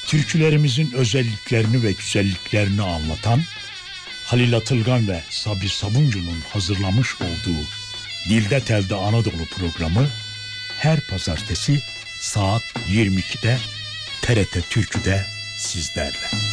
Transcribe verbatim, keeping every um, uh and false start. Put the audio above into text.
Türkülerimizin özelliklerini ve güzelliklerini anlatan Halil Atılgan ve Sabri Sabuncu'nun hazırlamış olduğu Dilde Telde Anadolu programı her pazartesi saat yirmi ikide T R T Türkü'de sizlerle.